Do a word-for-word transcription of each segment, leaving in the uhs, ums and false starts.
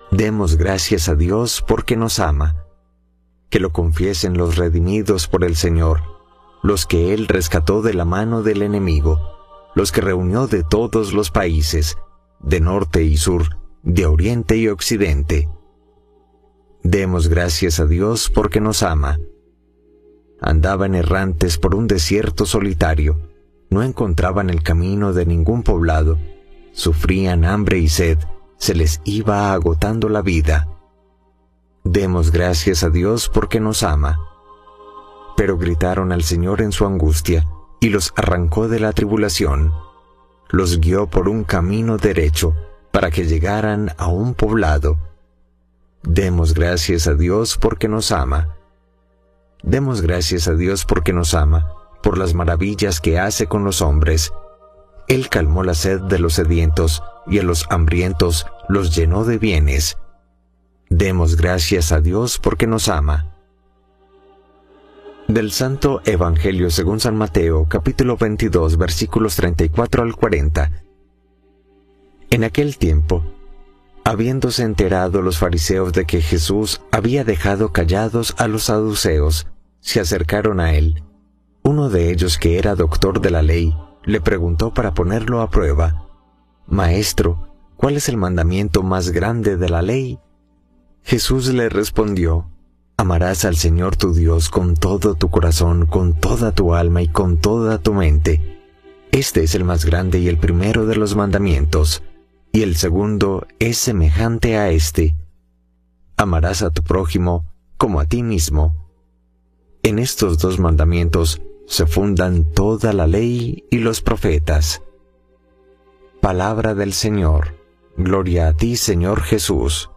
Demos gracias a Dios porque nos ama. Que lo confiesen los redimidos por el Señor, los que Él rescató de la mano del enemigo, los que reunió de todos los países, de norte y sur, de oriente y occidente. Demos gracias a Dios porque nos ama. Andaban errantes por un desierto solitario, no encontraban el camino de ningún poblado, sufrían hambre y sed, se les iba agotando la vida. Demos gracias a Dios porque nos ama. Pero gritaron al Señor en su angustia, y los arrancó de la tribulación. Los guió por un camino derecho, para que llegaran a un poblado. Demos gracias a Dios porque nos ama. Demos gracias a Dios porque nos ama, por las maravillas que hace con los hombres. Él calmó la sed de los sedientos, y a los hambrientos los llenó de bienes. Demos gracias a Dios porque nos ama. Del Santo Evangelio según San Mateo, capítulo veintidós, versículos treinta y cuatro al cuarenta. En aquel tiempo, habiéndose enterado los fariseos de que Jesús había dejado callados a los saduceos, se acercaron a él. Uno de ellos, que era doctor de la ley, le preguntó para ponerlo a prueba: «Maestro, ¿cuál es el mandamiento más grande de la ley?» Jesús le respondió: «Amarás al Señor tu Dios con todo tu corazón, con toda tu alma y con toda tu mente. Este es el más grande y el primero de los mandamientos, y el segundo es semejante a este: amarás a tu prójimo como a ti mismo. En estos dos mandamientos se fundan toda la ley y los profetas». Palabra del Señor. Gloria a ti, Señor Jesús.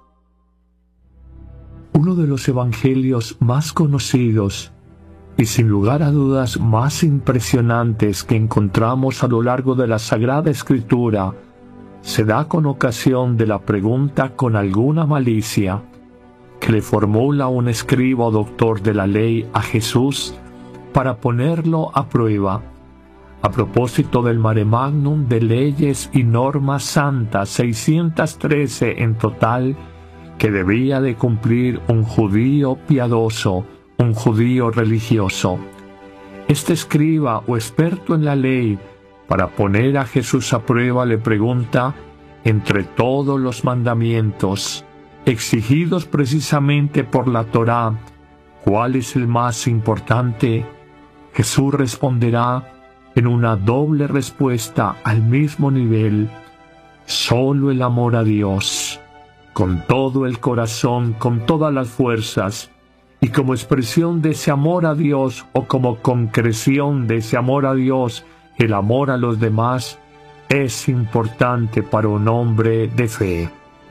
Uno de los evangelios más conocidos y sin lugar a dudas más impresionantes que encontramos a lo largo de la Sagrada Escritura se da con ocasión de la pregunta con alguna malicia que le formula un escriba o doctor de la ley a Jesús para ponerlo a prueba, a propósito del Mare Magnum de leyes y normas santas, seiscientas trece en total, que debía de cumplir un judío piadoso, un judío religioso. Este escriba o experto en la ley, para poner a Jesús a prueba, le pregunta, entre todos los mandamientos exigidos precisamente por la Torá, ¿cuál es el más importante? Jesús responderá en una doble respuesta al mismo nivel: solo el amor a Dios, con todo el corazón, con todas las fuerzas, y como expresión de ese amor a Dios, o como concreción de ese amor a Dios, el amor a los demás, es importante para un hombre de fe.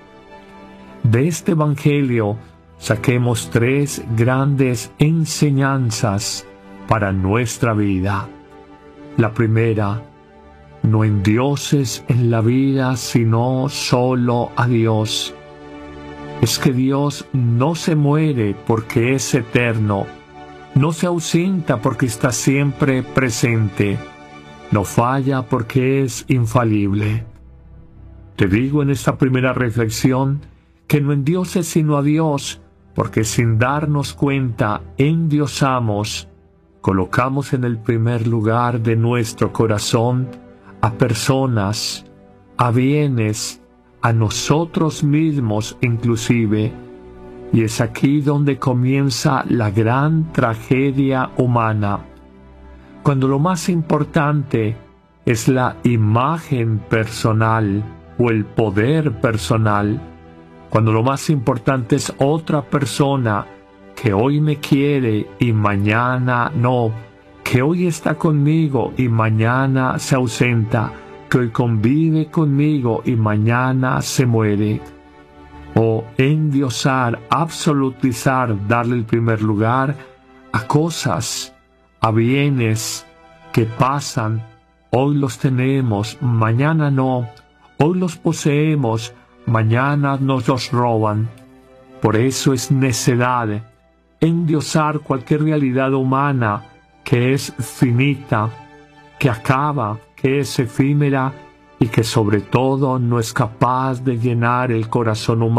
De este Evangelio saquemos tres grandes enseñanzas para nuestra vida. La primera: no endioses en la vida sino solo a Dios. Es que Dios no se muere porque es eterno, no se ausenta porque está siempre presente, no falla porque es infalible. Te digo en esta primera reflexión que no endioses sino a Dios, porque sin darnos cuenta endiosamos, colocamos en el primer lugar de nuestro corazón a personas, a bienes, a nosotros mismos inclusive, y es aquí donde comienza la gran tragedia humana, cuando lo más importante es la imagen personal o el poder personal, cuando lo más importante es otra persona que hoy me quiere y mañana no, que hoy está conmigo y mañana se ausenta, que hoy convive conmigo y mañana se muere. O endiosar, absolutizar, darle el primer lugar a cosas, a bienes que pasan, hoy los tenemos, mañana no, hoy los poseemos, mañana nos los roban. Por eso es necedad endiosar cualquier realidad humana que es finita, que acaba, que es efímera y que sobre todo no es capaz de llenar el corazón humano.